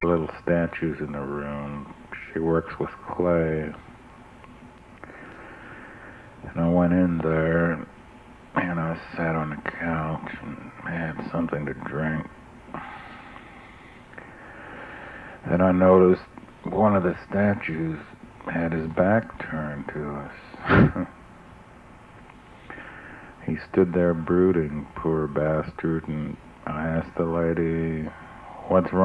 little statues in the room. She works with clay. And I went in there, and I sat on the couch and had something to drink. Then I noticed one of the statues had his back turned to us. He stood there brooding, poor bastard, and I asked the lady, "What's wrong?"